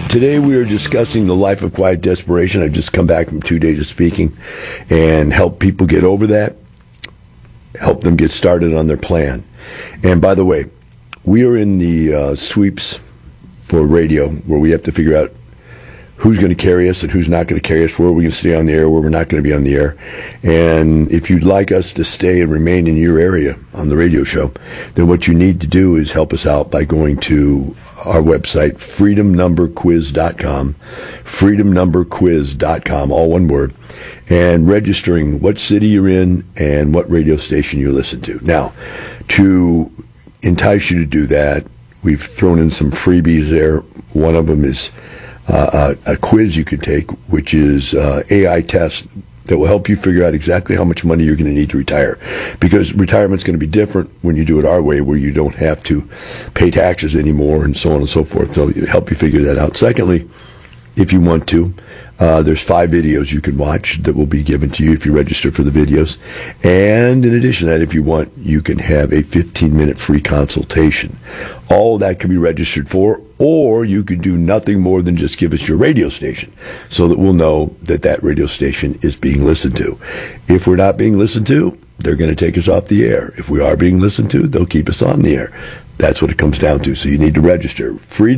Today we are discussing the life of quiet desperation. I've just come back from 2 days of speaking and help people get over that, help them get started on their plan. And by the way, we are in the sweeps for radio where we have to figure out who's going to carry us and who's not going to carry us, where we're going to stay on the air, where we're not going to be on the air. And if you'd like us to stay and remain in your area on the radio show, then what you need to do is help us out by going to our website, freedomnumberquiz.com, freedomnumberquiz.com, all one word, and registering what city you're in and what radio station you listen to. Now, to entice you to do that, we've thrown in some freebies there. One of them is a quiz you can take, which is AI test that will help you figure out exactly how much money you're going to need to retire. Because retirement's going to be different when you do it our way, where you don't have to pay taxes anymore and so on and so forth. So it'll help you figure that out. Secondly, if you want to, there's 5 videos you can watch that will be given to you if you register for the videos. And in addition to that, if you want, you can have a 15-minute free consultation. All of that can be registered for, or you can do nothing more than just give us your radio station so that we'll know that that radio station is being listened to. If we're not being listened to, they're going to take us off the air. If we are being listened to, they'll keep us on the air. That's what it comes down to. So you need to register.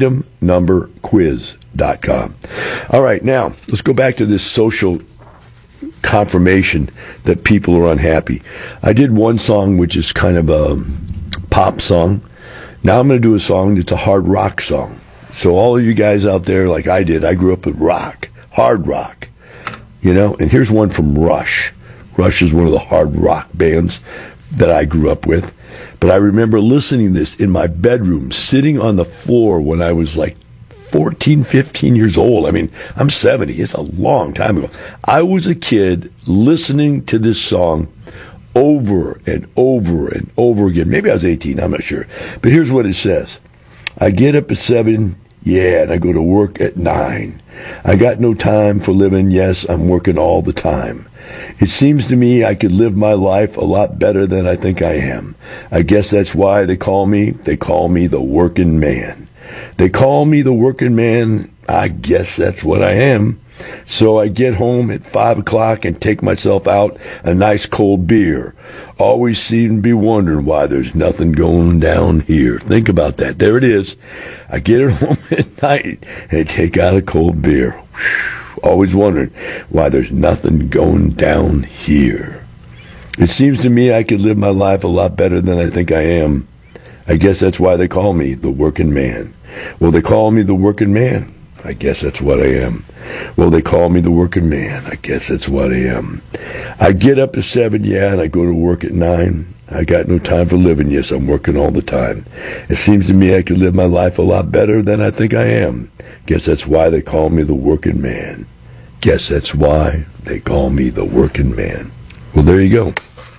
freedomnumberquiz.com. All right, now let's go back to this social confirmation that people are unhappy. I did one song which is kind of a pop song. Now I'm going to do a song that's a hard rock song. So all of you guys out there, like I did, I grew up with rock, hard rock, you know. And here's one from Rush. Rush is one of the hard rock bands that I grew up with. But I remember listening to this in my bedroom, sitting on the floor when I was like 14, 15 years old. I mean, I'm 70. It's a long time ago. I was a kid listening to this song over and over and over again. Maybe I was 18, I'm not sure. But here's what it says. I get up at 7, yeah, and I go to work at 9. I got no time for living, yes, I'm working all the time. It seems to me I could live my life a lot better than I think I am. I guess that's why they call me the working man. They call me the working man. I guess that's what I am. So I get home at 5 o'clock and take myself out a nice cold beer. Always seem to be wondering why there's nothing going down here. Think about that. There it is. I get it home at night and take out a cold beer. Whew. Always wondering why there's nothing going down here. It seems to me I could live my life a lot better than I think I am. I guess that's why they call me the working man. Well, they call me the working man. I guess that's what I am. Well, they call me the working man. I guess that's what I am. I get up at 7, yeah, and I go to work at 9. I got no time for living, yes, I'm working all the time. It seems to me I could live my life a lot better than I think I am. Guess that's why they call me the working man. Guess that's why they call me the working man. Well, there you go.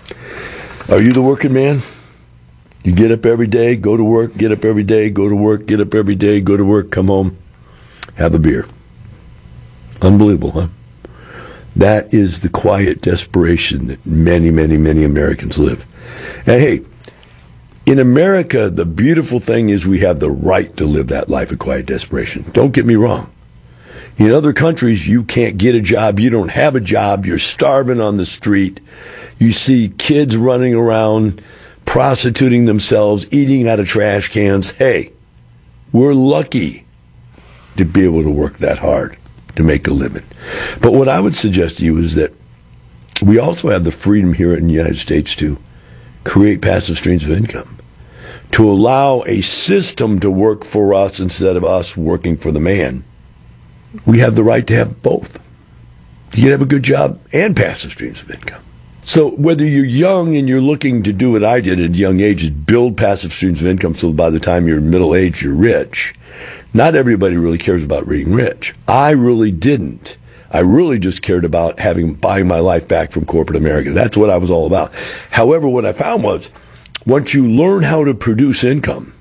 Are you the working man? You get up every day, go to work, get up every day, go to work, get up every day, go to work, come home, have a beer. Unbelievable, huh? That is the quiet desperation that many, many, many Americans live. And hey, in America, the beautiful thing is we have the right to live that life of quiet desperation. Don't get me wrong. In other countries, you can't get a job. You don't have a job. You're starving on the street. You see kids running around, prostituting themselves, eating out of trash cans. Hey, we're lucky to be able to work that hard to make a living. But what I would suggest to you is that we also have the freedom here in the United States to create passive streams of income, to allow a system to work for us instead of us working for the man. We have the right to have both. You can have a good job and passive streams of income. So whether you're young and you're looking to do what I did at a young age, is build passive streams of income so by the time you're middle age, you're rich. Not everybody really cares about being rich. I really didn't. I really just cared about buying my life back from corporate America. That's what I was all about. However, what I found was once you learn how to produce income,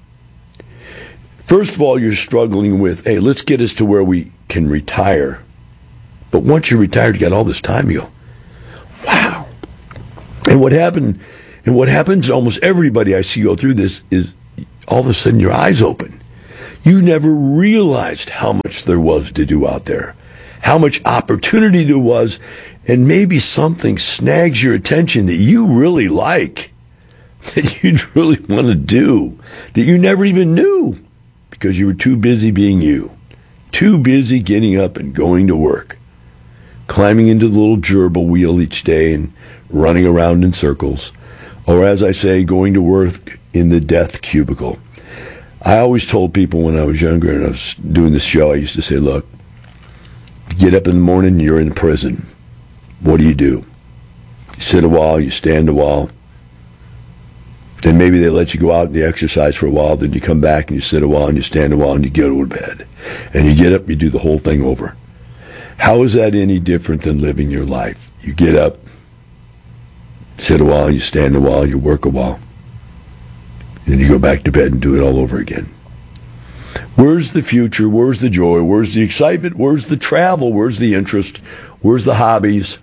first of all, you're struggling with, hey, let's get us to where we can retire. But once you're retired, you got all this time, you go, wow. And what happens to almost everybody I see go through this is all of a sudden your eyes open. You never realized how much there was to do out there, how much opportunity there was, and maybe something snags your attention that you really like, that you'd really want to do, that you never even knew because you were too busy being you, too busy getting up and going to work, climbing into the little gerbil wheel each day and running around in circles, or as I say, going to work in the death cubicle. I always told people when I was younger and I was doing this show, I used to say, look, you get up in the morning, you're in prison. What do? You sit a while, you stand a while. Then maybe they let you go out and you exercise for a while. Then you come back and you sit a while and you stand a while and you go to bed. And you get up, you do the whole thing over. How is that any different than living your life? You get up, sit a while, you stand a while, you work a while. Then you go back to bed and do it all over again. Where's the future? Where's the joy? Where's the excitement? Where's the travel? Where's the interest? Where's the hobbies?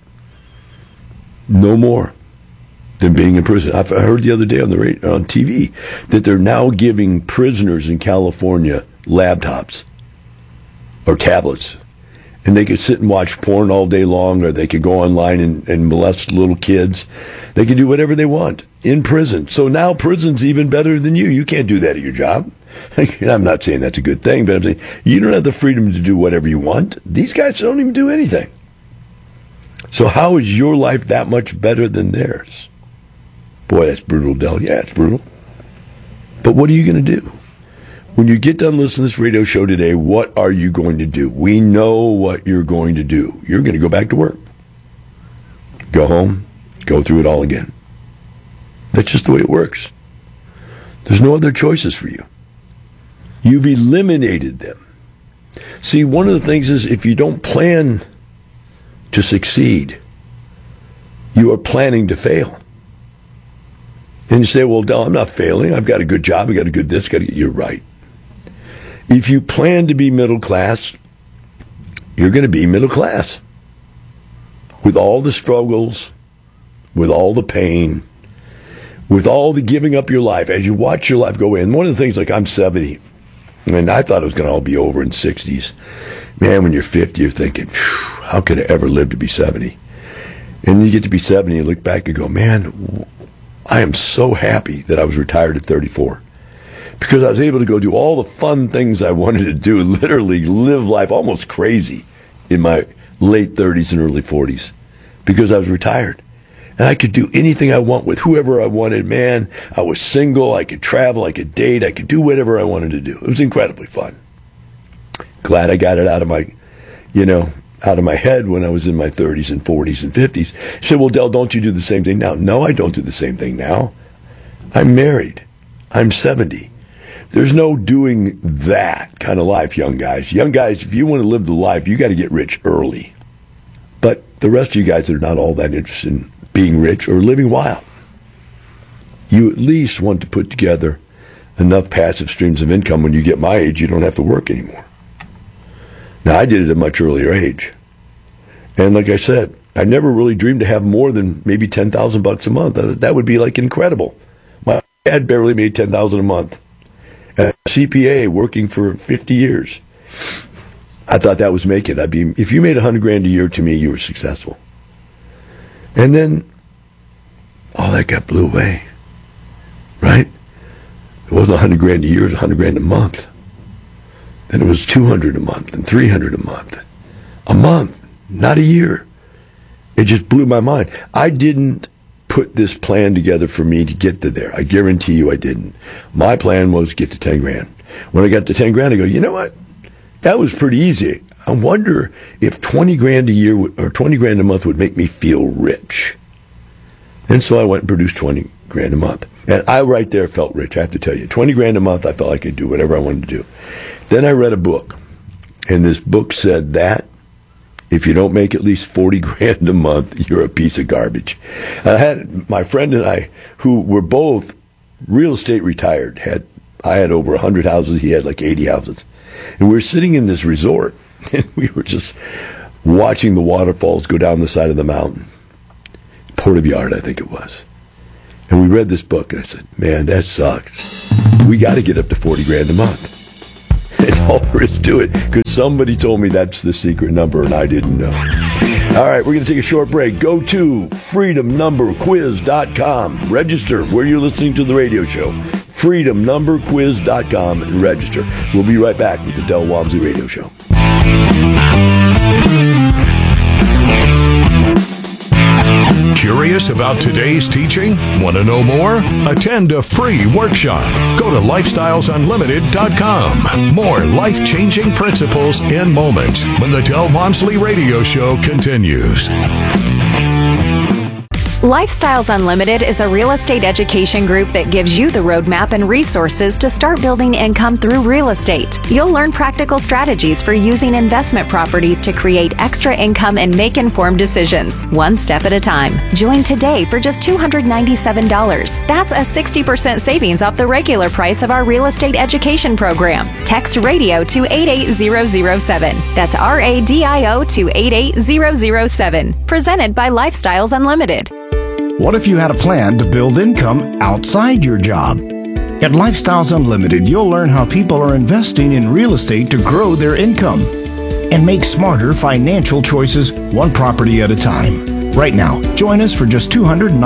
No more than being in prison. I heard the other day on the radio, on TV that they're now giving prisoners in California laptops or tablets. And they could sit and watch porn all day long, or they could go online and molest little kids. They can do whatever they want in prison. So now prison's even better than you. You can't do that at your job. I'm not saying that's a good thing, but I'm saying you don't have the freedom to do whatever you want. These guys don't even do anything. So how is your life that much better than theirs? Boy, that's brutal, Del. Yeah, it's brutal. But what are you going to do? When you get done listening to this radio show today, what are you going to do? We know what you're going to do. You're going to go back to work. Go home, go through it all again. That's just the way it works. There's no other choices for you. You've eliminated them. See, one of the things is if you don't plan to succeed, you are planning to fail. And you say, well, Del, I'm not failing. I've got a good job. I've got a good this. You're right. If you plan to be middle class, you're going to be middle class. With all the struggles, with all the pain, with all the giving up your life, as you watch your life go away. And one of the things, like I'm 70, and I thought it was going to all be over in 60s. Man, when you're 50, you're thinking, how could I ever live to be 70? And you get to be 70, you look back and go, man, I am so happy that I was retired at 34. Because I was able to go do all the fun things I wanted to do, literally live life almost crazy in my late 30s and early 40s, because I was retired. And I could do anything I want with whoever I wanted. Man, I was single, I could travel, I could date, I could do whatever I wanted to do. It was incredibly fun. Glad I got it out of my, out of my head when I was in my 30s and 40s and 50s. I said, well, Del, don't you do the same thing now? No, I don't do the same thing now. I'm married. I'm 70. There's no doing that kind of life, young guys. Young guys, if you want to live the life, you got to get rich early. But the rest of you guys that are not all that interested in being rich or living wild, you at least want to put together enough passive streams of income. When you get my age, you don't have to work anymore. Now, I did it at a much earlier age. And like I said, I never really dreamed to have more than maybe $10,000 a month. That would be like incredible. My dad barely made $10,000 a month. As a CPA working for 50 years. I thought that was make it. If you made $100,000 a year, to me, you were successful. And then all that got blew away. Right? It wasn't $100,000 a year, it was $100,000 a month. Then it was $200 a month and $300 a month. A month, not a year. It just blew my mind. I didn't put this plan together for me to get to there. I guarantee you I didn't. My plan was to get to 10 grand. When I got to 10 grand, I go, you know what? That was pretty easy. I wonder if 20 grand a year or 20 grand a month would make me feel rich. And so I went and produced 20 grand a month. And I right there felt rich, I have to tell you. 20 grand a month, I felt I could do whatever I wanted to do. Then I read a book. And this book said that if you don't make at least 40 grand a month, you're a piece of garbage. I had my friend and I, who were both real estate retired, I had over 100 houses, he had like 80 houses. And we were sitting in this resort, and we were just watching the waterfalls go down the side of the mountain. Port of Yard, I think it was. And we read this book, and I said, man, that sucks. We got to get up to 40 grand a month. all there is to it, because somebody told me that's the secret number and I didn't know. All right, we're going to take a short break. Go to freedomnumberquiz.com. Register where you're listening to the radio show. freedomnumberquiz.com and register. We'll be right back with the Del Walmsley Radio Show. Curious about today's teaching? Want to know more? Attend a free workshop. Go to lifestylesunlimited.com. More life-changing principles in moments when the Del Walmsley Radio Show continues. Lifestyles Unlimited is a real estate education group that gives you the roadmap and resources to start building income through real estate. You'll learn practical strategies for using investment properties to create extra income and make informed decisions, one step at a time. Join today for just $297. That's a 60% savings off the regular price of our real estate education program. Text radio to 88007. That's RADIO to 88007. Presented by Lifestyles Unlimited. What if you had a plan to build income outside your job? At Lifestyles Unlimited, you'll learn how people are investing in real estate to grow their income and make smarter financial choices one property at a time. Right now, join us for just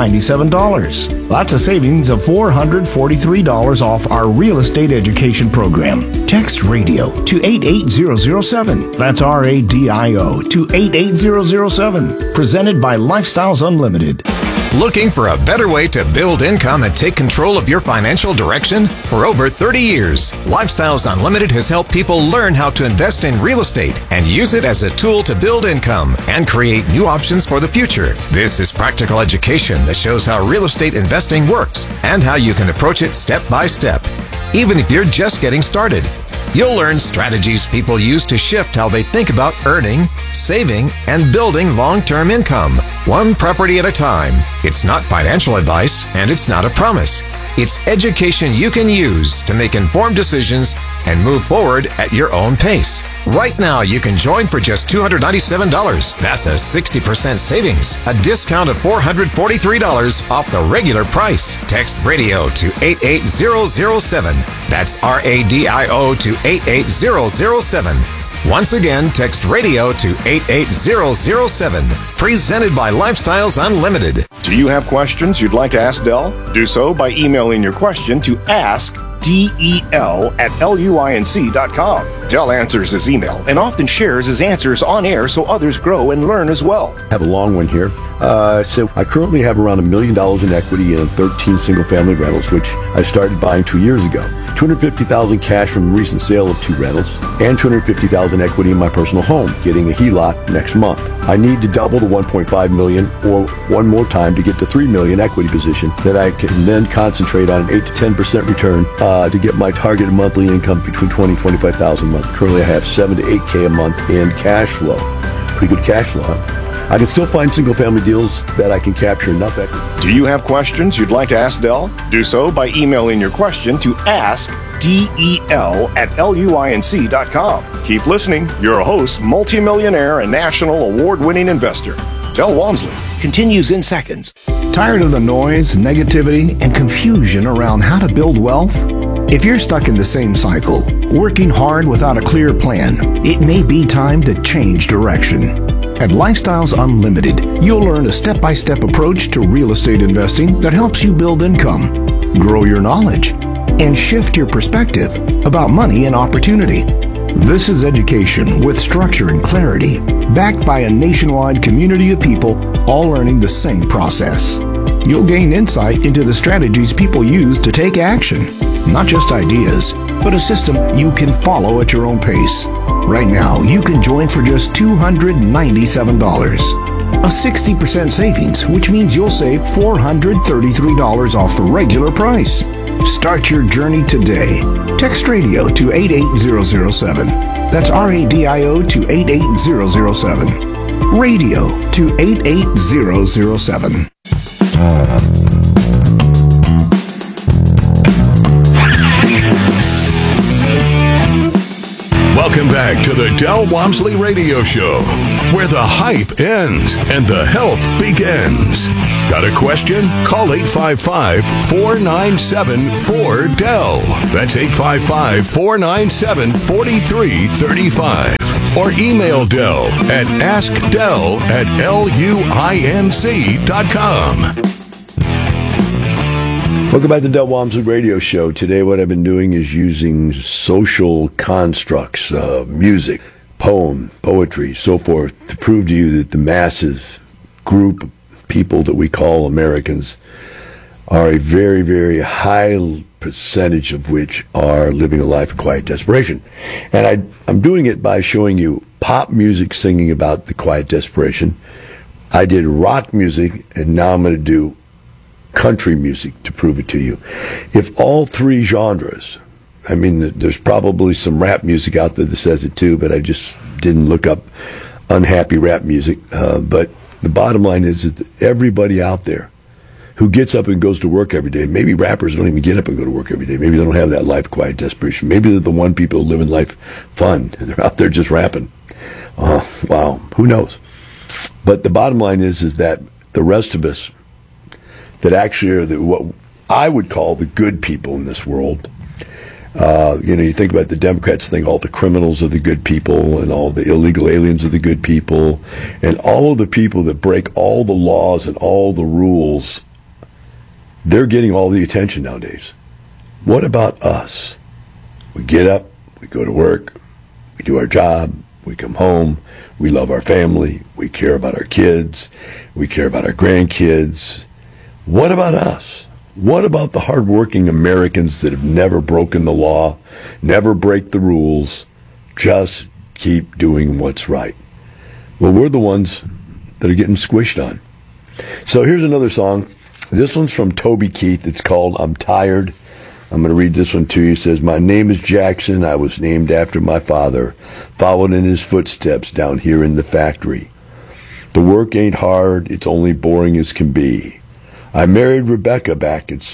$297. That's a savings of $443 off our real estate education program. Text radio to 88007. That's RADIO to 88007. Presented by Lifestyles Unlimited. Looking for a better way to build income and take control of your financial direction? For over 30 years, Lifestyles Unlimited has helped people learn how to invest in real estate and use it as a tool to build income and create new options for the future. This is practical education that shows how real estate investing works and how you can approach it step by step, even if you're just getting started. You'll learn strategies people use to shift how they think about earning, saving, and building long-term income, one property at a time. It's not financial advice, and it's not a promise. It's education you can use to make informed decisions and move forward at your own pace. Right now, you can join for just $297. That's a 60% savings, a discount of $443 off the regular price. Text radio to 88007. That's RADIO to 88007. Once again, text radio to 88007. Presented by Lifestyles Unlimited. Do you have questions you'd like to ask Del? Do so by emailing your question to askdel@luinc.com. Del answers his email and often shares his answers on air so others grow and learn as well. I have a long one here. So I currently have around $1 million in equity in 13 single-family rentals, which I started buying 2 years ago. $250,000 cash from the recent sale of 2 rentals, and $250,000 equity in my personal home, getting a HELOC next month. I need to double the $1.5 million or one more time to get to $3 million equity position that I can then concentrate on an 8 to 10% return to get my targeted monthly income between $20,000 and $25,000 a month. Currently, I have $7,000 to $8,000 a month in cash flow. Pretty good cash flow, huh? I can still find single-family deals that I can capture enough equity. Do you have questions you'd like to ask Del? Do so by emailing your question to askdel@luinc.com. Keep listening. Your host, multimillionaire and national award-winning investor, Del Walmsley, continues in seconds. Tired of the noise, negativity, and confusion around how to build wealth? If you're stuck in the same cycle, working hard without a clear plan, it may be time to change direction. At Lifestyles Unlimited, you'll learn a step-by-step approach to real estate investing that helps you build income, grow your knowledge, and shift your perspective about money and opportunity. This is education with structure and clarity, backed by a nationwide community of people all learning the same process. You'll gain insight into the strategies people use to take action, not just ideas, but a system you can follow at your own pace. Right now, you can join for just $297. A 60% savings, which means you'll save $433 off the regular price. Start your journey today. Text radio to 88007. That's RADIO to 88007. Radio to 88007. Welcome back to the Del Walmsley Radio Show, where the hype ends and the help begins. Got a question? Call 855-497-4DEL. That's 855-497-4335. Or email Del at askdel@luinc.com. Welcome back to the Del Walmsley Radio Show. Today what I've been doing is using social constructs, music, poem, poetry, so forth, to prove to you that the massive group of people that we call Americans are a very, very high percentage of which are living a life of quiet desperation. And I'm doing it by showing you pop music singing about the quiet desperation. I did rock music, and now I'm going to do country music to prove it to you. If all three genres, I mean, there's probably some rap music out there that says it too, but I just didn't look up unhappy rap music. But the bottom line is that everybody out there who gets up and goes to work every day, maybe rappers don't even get up and go to work every day. Maybe they don't have that life quiet desperation. Maybe they're the one people who live in life fun, and they're out there just rapping. Oh, wow, who knows? But the bottom line is that the rest of us that actually are what I would call the good people in this world. You think about the Democrats think all the criminals are the good people and all the illegal aliens are the good people, and all of the people that break all the laws and all the rules, they're getting all the attention nowadays. What about us? We get up, we go to work, we do our job, we come home, we love our family, we care about our kids, we care about our grandkids. What about us? What about the hardworking Americans that have never broken the law, never break the rules, just keep doing what's right? Well, we're the ones that are getting squished on. So here's another song. This one's from Toby Keith. It's called I'm Tired. I'm going to read this one to you. It says, my name is Jackson. I was named after my father, followed in his footsteps down here in the factory. The work ain't hard. It's only boring as can be. I married Rebecca back in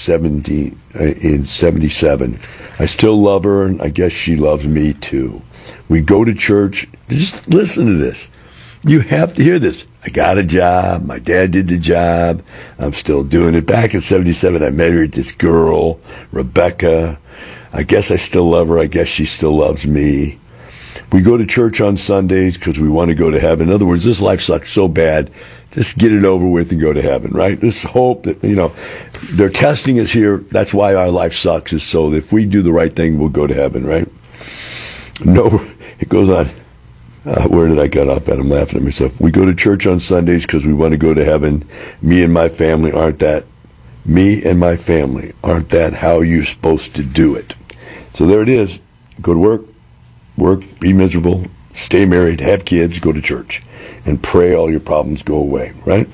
77. I still love her, and I guess she loves me too. We go to church. Just listen to this. You have to hear this. I got a job. My dad did the job. I'm still doing it. Back in 77, I married this girl, Rebecca. I guess I still love her. I guess she still loves me. We go to church on Sundays because we want to go to heaven. In other words, this life sucks so bad. Just get it over with and go to heaven, right? Just hope that, they're testing us here. That's why our life sucks, is so that if we do the right thing, we'll go to heaven, right? No, it goes on. Where did I get off at? I'm laughing at myself. We go to church on Sundays because we want to go to heaven. Me and my family aren't that how you're supposed to do it? So there it is. Go to work, be miserable, stay married, have kids, go to church, and pray all your problems go away, right?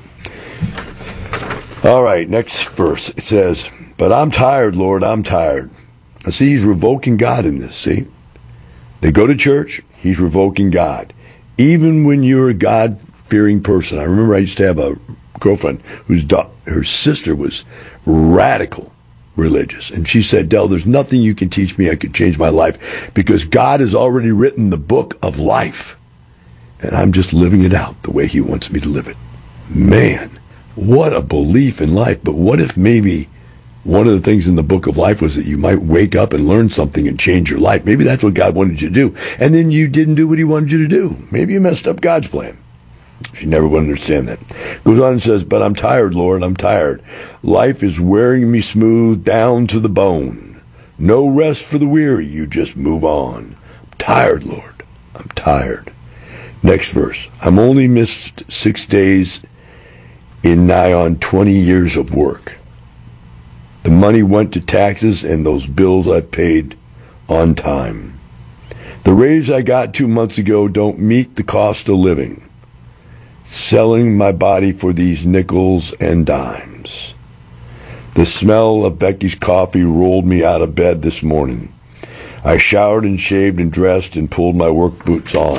All right, next verse. It says, but I'm tired, Lord, I'm tired. Now, see, he's revoking God in this, see? They go to church, he's revoking God. Even when you're a God-fearing person. I remember I used to have a girlfriend her sister was radical religious. And she said, Del, there's nothing you can teach me I could change my life because God has already written the book of life. And I'm just living it out the way he wants me to live it. Man, what a belief in life. But what if maybe one of the things in the book of life was that you might wake up and learn something and change your life? Maybe that's what God wanted you to do. And then you didn't do what he wanted you to do. Maybe you messed up God's plan. She never would understand that. Goes on and says, but I'm tired, Lord, I'm tired. Life is wearing me smooth down to the bone. No rest for the weary, you just move on. I'm tired, Lord, I'm tired. Next verse. I'm only missed 6 days in nigh on 20 years of work. The money went to taxes and those bills I paid on time. The raise I got 2 months ago don't meet the cost of living. Selling my body for these nickels and dimes. The smell of Becky's coffee rolled me out of bed this morning. I showered and shaved and dressed and pulled my work boots on.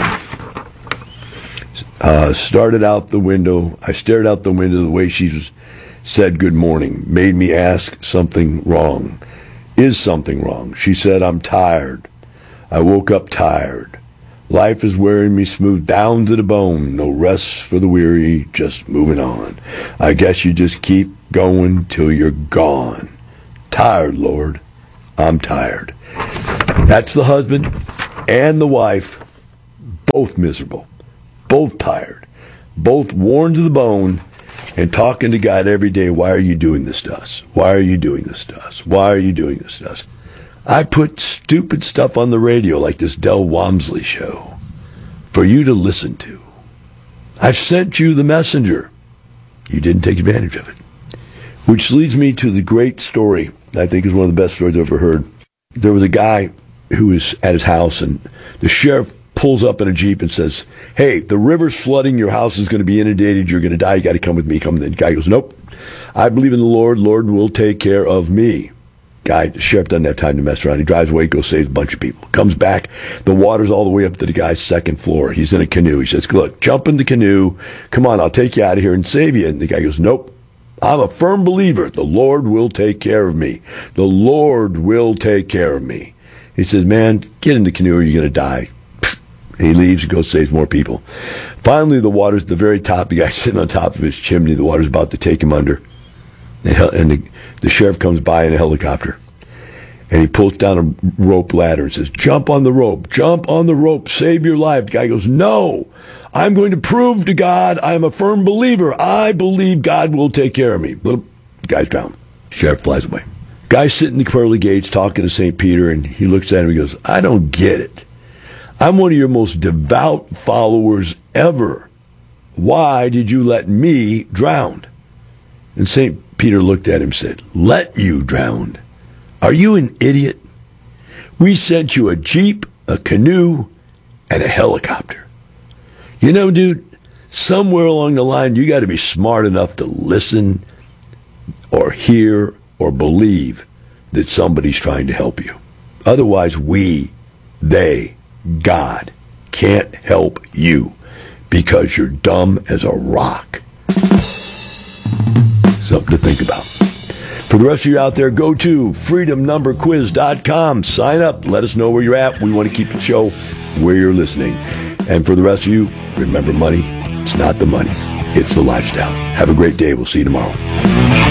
I stared out the window the way she said good morning. Made me ask something wrong. Is something wrong? She said, I'm tired. I woke up tired. Life is wearing me smooth down to the bone. No rest for the weary, just moving on. I guess you just keep going till you're gone. Tired, Lord. I'm tired. That's the husband and the wife, both miserable, both tired, both worn to the bone, and talking to God every day. Why are you doing this to us? Why are you doing this to us? Why are you doing this to us? I put stupid stuff on the radio like this Del Walmsley show for you to listen to. I've sent you the messenger. You didn't take advantage of it. Which leads me to the great story. I think is one of the best stories I've ever heard. There was a guy who was at his house, and the sheriff pulls up in a Jeep and says, hey, the river's flooding, your house is going to be inundated, you're going to die, you got to come with me. Come. The guy goes, nope, I believe in the Lord will take care of me. The sheriff doesn't have time to mess around. He drives away, goes, saves a bunch of people. Comes back, the water's all the way up to the guy's second floor. He's in a canoe. He says, look, jump in the canoe. Come on, I'll take you out of here and save you. And the guy goes, nope, I'm a firm believer. The Lord will take care of me. The Lord will take care of me. He says, man, get in the canoe or you're going to die. And he leaves and goes, saves more people. Finally, the water's at the very top. The guy's sitting on top of his chimney. The water's about to take him under. And the sheriff comes by in a helicopter, and he pulls down a rope ladder and says, jump on the rope, save your life. The guy goes, no, I'm going to prove to God I'm a firm believer. I believe God will take care of me. The guy's drowned. Sheriff flies away. Guy's sitting in the pearly gates talking to St. Peter, and he looks at him and he goes, I don't get it. I'm one of your most devout followers ever. Why did you let me drown? And St. Peter looked at him and said, let you drown? Are you an idiot? We sent you a Jeep, a canoe, and a helicopter. You know, dude, somewhere along the line, you got to be smart enough to listen or hear or believe that somebody's trying to help you. Otherwise, God can't help you because you're dumb as a rock. Something to think about. For the rest of you out there, go to freedomnumberquiz.com. Sign up. Let us know where you're at. We want to keep the show where you're listening. And for the rest of you, remember, money, it's not the money. It's the lifestyle. Have a great day. We'll see you tomorrow.